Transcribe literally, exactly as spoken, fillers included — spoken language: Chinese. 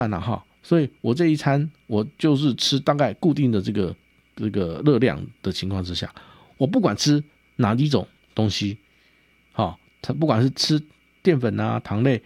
了哈，所以我这一餐我就是吃大概固定的这个这个热量的情况之下，我不管吃哪一种东西，好，它不管是吃淀粉啊、糖类，